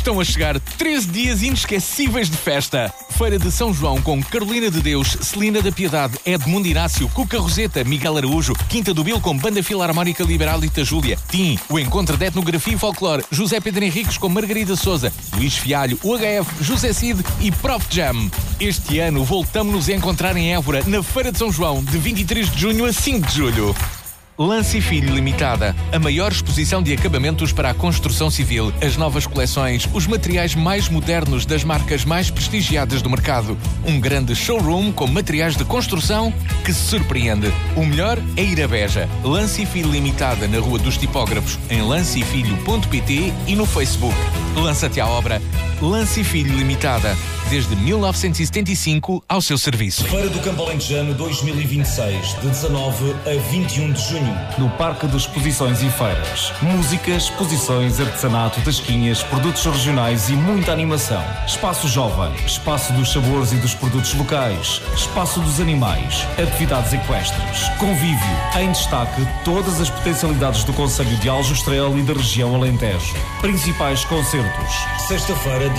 Estão a chegar 13 dias inesquecíveis de festa. Feira de São João com Carolina de Deus, Celina da Piedade, Edmundo Inácio, Cuca Roseta, Miguel Araújo, Quinta do Bil com Banda Filarmónica Liberalita Júlia, Tim, o Encontro de Etnografia e Folclore, José Pedro Henriques com Margarida Souza, Luís Fialho, UHF, José Cid e Prof Jam. Este ano voltamos-nos a encontrar em Évora, na Feira de São João, de 23 de junho a 5 de julho. Lance e Filho Limitada, a maior exposição de acabamentos para a construção civil, as novas coleções, os materiais mais modernos das marcas mais prestigiadas do mercado. Um grande showroom com materiais de construção que se surpreende. O melhor é ir a Beja. Lance e Filho Limitada na Rua dos Tipógrafos, em lanceefilho.pt e no Facebook. Lança-te à obra. Lance e Filho Limitada, desde 1975 ao seu serviço. Feira do Campo Alentejano 2026, de 19 a 21 de junho. No Parque de Exposições e Feiras. Música, exposições, artesanato, tasquinhas, produtos regionais e muita animação. Espaço Jovem, Espaço dos Sabores e dos Produtos Locais, Espaço dos Animais, atividades equestres, convívio. Em destaque, todas as potencialidades do concelho de Aljustrel e da região Alentejo. Principais concertos. Sexta-feira,